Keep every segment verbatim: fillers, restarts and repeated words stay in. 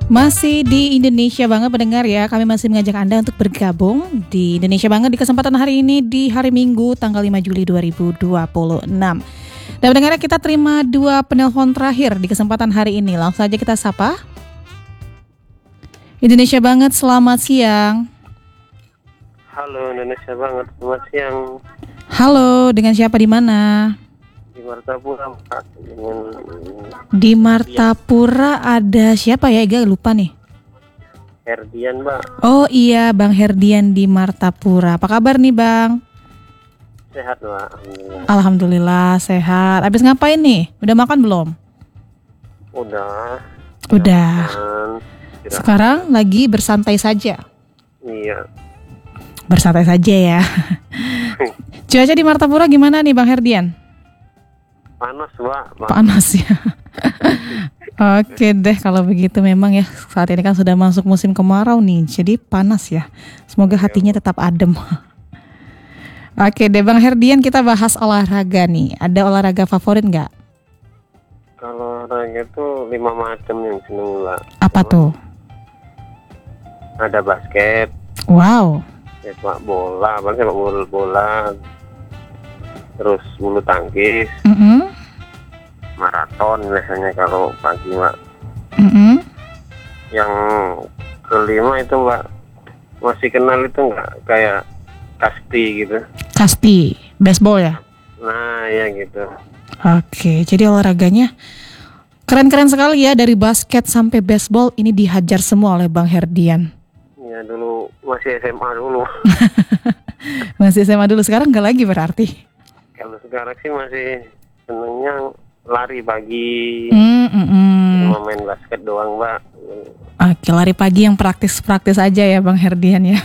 Masih di Indonesia Banget pendengar ya. Kami masih mengajak Anda untuk bergabung di Indonesia Banget di kesempatan hari ini di hari Minggu tanggal lima Juli dua ribu dua puluh enam. Dan pendengar, kita terima dua penelpon terakhir di kesempatan hari ini. Langsung saja kita sapa. Indonesia Banget, selamat siang. Halo Indonesia Banget, selamat siang. Halo, dengan siapa di mana? Di Martapura, Pak. Dengan Di Martapura ada siapa ya? Ega lupa nih. Herdian, Mbak. Oh iya, Bang Herdian di Martapura. Apa kabar nih, Bang? Sehat, Mbak. Alhamdulillah. Alhamdulillah sehat. Habis ngapain nih? Udah makan belum? Udah. Udah. Dan, Sekarang lagi bersantai saja. iya. Bersantai saja ya. Cuaca di Martapura gimana nih, Bang Herdian? Panas, Mbak. Panas ya. Oke deh, kalau begitu memang ya saat ini kan sudah masuk musim kemarau nih, jadi panas ya. Semoga hatinya tetap adem. Oke deh, Bang Herdian, kita bahas olahraga nih. Ada olahraga favorit nggak? Kalau olahraga tuh lima macam yang seneng, Mbak. Apa tuh? Ada basket, Wow. sepak bola, paling sepak bola, bola, terus bulu tangkis, Mm-mm. maraton biasanya kalau pagi, Mbak. Mm-mm. Yang kelima itu, Mbak, masih kenal itu nggak, kayak kasti gitu. Kasti, baseball ya? Nah ya gitu. Oke, jadi olahraganya keren-keren sekali ya, dari basket sampai baseball ini dihajar semua oleh Bang Herdian. Ya dulu masih S M A dulu. Masih S M A dulu, sekarang nggak lagi berarti? Kalau sekarang sih masih senengnya lari pagi. Mm, mm, mm. Cuma main basket doang, Mbak. Oke, lari pagi yang praktis-praktis aja ya Bang Herdian ya.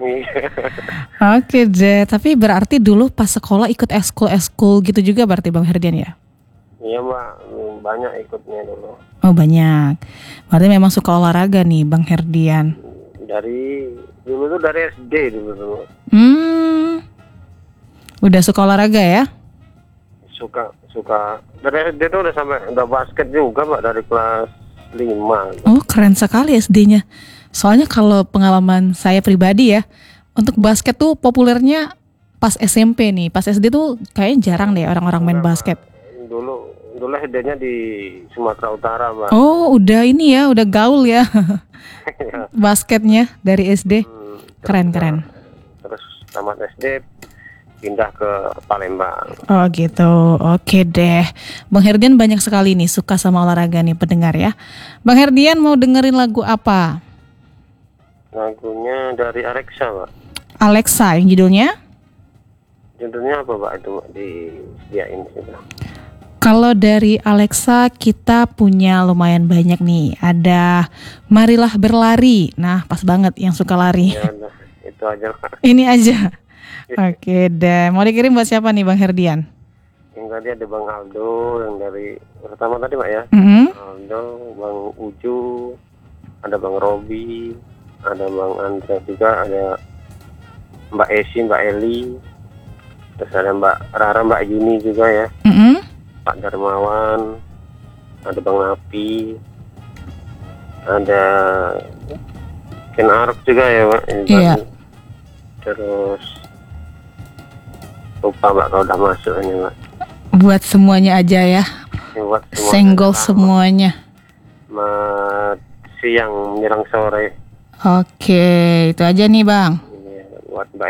Oke deh, tapi berarti dulu pas sekolah ikut eskul-eskul gitu juga berarti Bang Herdian ya? Iya, Mbak, banyak ikutnya dulu. Oh banyak, berarti memang suka olahraga nih Bang Herdian. Dari dulu tuh dari S D dulu dulu. Hmm, udah suka olahraga ya? Suka suka dari S D tuh udah sampai udah basket juga, Mbak, dari kelas lima. Oh keren sekali S D-nya. Soalnya kalau pengalaman saya pribadi ya, untuk basket tuh populernya pas S M P nih. Pas S D tuh kayaknya jarang deh orang-orang main basket. Dulu dulu S D-nya di Sumatera Utara, Mbak. Oh udah ini ya, udah gaul ya basketnya dari S D. Hmm, Keren-keren. Terus tamat S D pindah ke Palembang. Oh gitu, oke deh. Bang Herdian banyak sekali nih suka sama olahraga nih pendengar ya. Bang Herdian mau dengerin lagu apa? Lagunya dari Alexa, Mbak. Alexa yang judulnya? Judulnya apa, Mbak? Itu Mbak disediain situ. Kalau dari Alexa kita punya lumayan banyak nih. Ada Marilah Berlari. Nah pas banget yang suka lari. Ya, udah, itu aja, Mbak. Ini aja. Oke deh. Mau dikirim buat siapa nih Bang Herdian? Yang tadi ada Bang Aldo, yang dari pertama tadi, Mbak ya. Mm-hmm. Aldo, Bang Uju, ada Bang Robi, ada Bang Andra juga, ada Mbak Esi, Mbak Eli, terus ada Mbak Rara, Mbak Yuni juga ya, Mm-hmm. Pak Darmawan, ada Bang Napi, ada Ken Arok juga ya, Mbak. Iya. Terus lupa, Mbak, kalau udah masuk ini, Mbak. Buat semuanya aja ya. Buat semua Senggol sama. semuanya. Mat siang menjelang sore. Oke, itu aja nih Bang. Ini buat Mbak